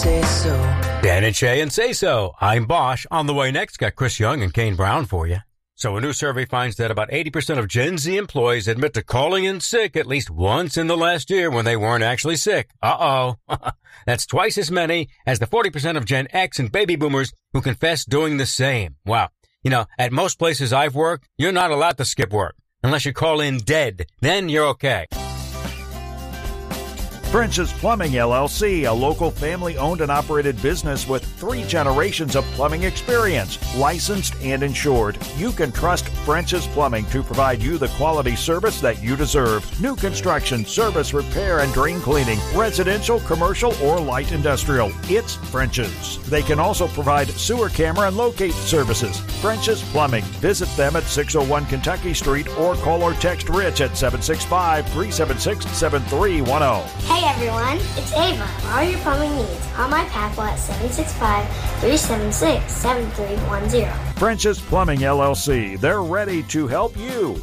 Say so. Dan and Shay and Say So. I'm Bosch. On the way next, got Chris Young and Kane Brown for you. So a new survey finds that about 80% of Gen Z employees admit to calling in sick at least once in the last year when they weren't actually sick. Uh-oh. That's twice as many as the 40% of Gen X and baby boomers who confess doing the same. Wow. You know, at most places I've worked, you're not allowed to skip work unless you call in dead. Then you're okay. French's Plumbing, LLC, a local family-owned and operated business with 3 generations of plumbing experience, licensed and insured. You can trust French's Plumbing to provide you the quality service that you deserve. New construction, service, repair, and drain cleaning, residential, commercial, or light industrial. It's French's. They can also provide sewer camera and locate services. French's Plumbing. Visit them at 601 Kentucky Street or call or text Rich at 765-376-7310. Hey everyone, it's Ava. For all your plumbing needs, call my Pathwell at 765-376-7310. French's Plumbing, LLC. They're ready to help you.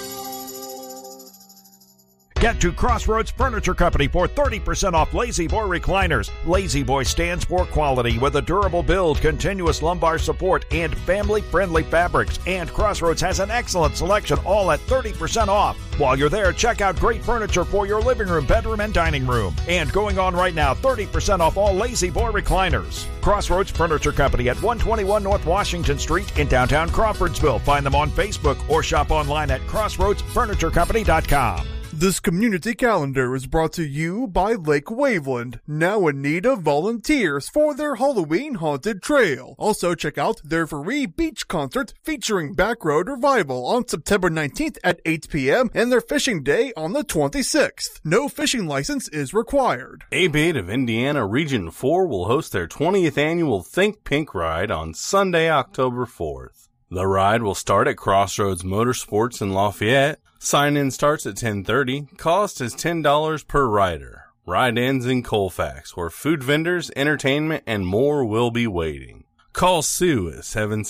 Get to Crossroads Furniture Company for 30% off Lazy Boy recliners. Lazy Boy stands for quality with a durable build, continuous lumbar support, and family-friendly fabrics. And Crossroads has an excellent selection, all at 30% off. While you're there, check out great furniture for your living room, bedroom, and dining room. And going on right now, 30% off all Lazy Boy recliners. Crossroads Furniture Company at 121 North Washington Street in downtown Crawfordsville. Find them on Facebook or shop online at crossroadsfurniturecompany.com. This community calendar is brought to you by Lake Waveland, now in need of volunteers for their Halloween Haunted Trail. Also check out their free beach concert featuring Backroad Revival on September 19th at 8 p.m. and their fishing day on the 26th. No fishing license is required. A-Bait of Indiana Region 4 will host their 20th annual Think Pink Ride on Sunday, October 4th. The ride will start at Crossroads Motorsports in Lafayette. Sign-in starts at 10:30. Cost is $10 per rider. Ride ends in Colfax, where food vendors, entertainment, and more will be waiting. Call Sue at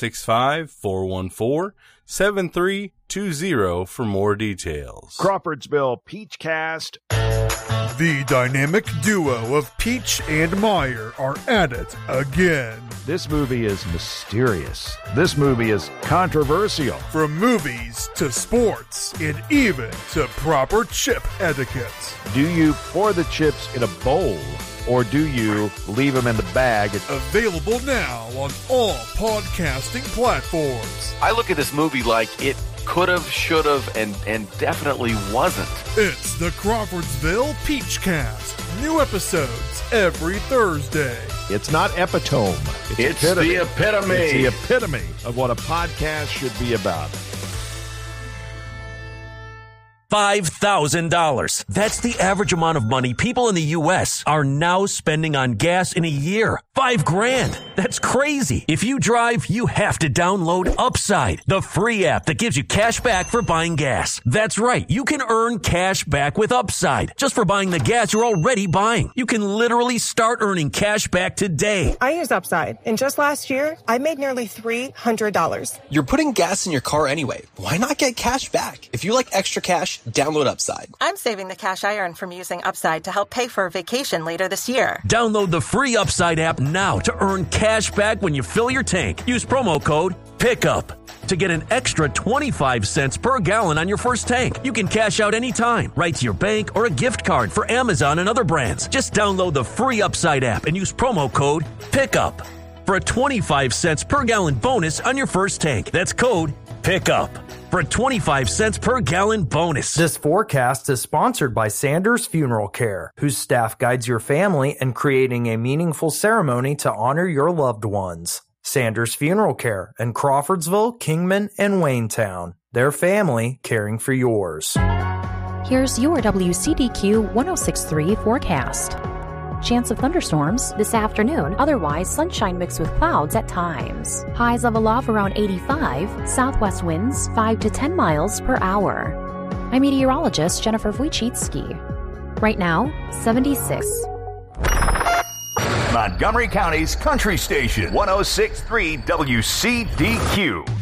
765-414-7320 for more details. Crawfordsville Peachcast. The dynamic duo of Peach and Meyer are at it again. This movie is mysterious. This movie is controversial. From movies to sports and even to proper chip etiquette. Do you pour the chips in a bowl or do you leave them in the bag? Available now on all podcasting platforms. I look at this movie like it could have, should have, and definitely wasn't. It's the Crawfordsville Peachcast. New episodes every Thursday. It's not epitome. It's the epitome. It's the epitome of what a podcast should be about. $5,000. That's the average amount of money people in the U.S. are now spending on gas in a year. $5,000. That's crazy. If you drive, you have to download Upside, the free app that gives you cash back for buying gas. That's right. You can earn cash back with Upside just for buying the gas you're already buying. You can literally start earning cash back today. I use Upside, and just last year, I made nearly $300. You're putting gas in your car anyway. Why not get cash back? If you like extra cash, download Upside. I'm saving the cash I earn from using Upside to help pay for a vacation later this year. Download the free Upside app now to earn cash back when you fill your tank. Use promo code PICKUP to get an extra 25 cents per gallon on your first tank. You can cash out anytime, right to your bank or a gift card for Amazon and other brands. Just download the free Upside app and use promo code PICKUP for a 25 cents per gallon bonus on your first tank. That's code PICKUP for a 25 cents per gallon bonus. This forecast is sponsored by Sanders Funeral Care, whose staff guides your family in creating a meaningful ceremony to honor your loved ones. Sanders Funeral Care in Crawfordsville, Kingman, and Waynetown. Their family caring for yours. Here's your WCDQ 106.3 forecast. Chance of thunderstorms this afternoon, otherwise sunshine mixed with clouds at times. Highs level off around 85, southwest winds 5 to 10 miles per hour. I'm meteorologist Jennifer Wojcicki. Right now, 76. Montgomery County's Country Station, 106.3 WCDQ.